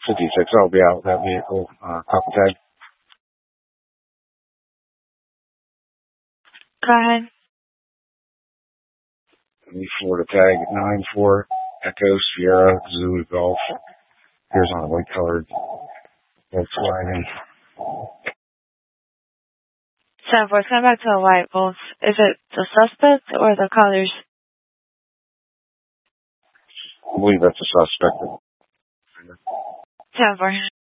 56, I'll be out with that vehicle. Copy tag. Go ahead. Florida tag 94 Echo Sierra Zulu Golf. Here's on a white colored Volkswagen. 10-4, it's coming back to a white Volks. Is it the suspect or the colors? I believe that's a suspect. 10-4.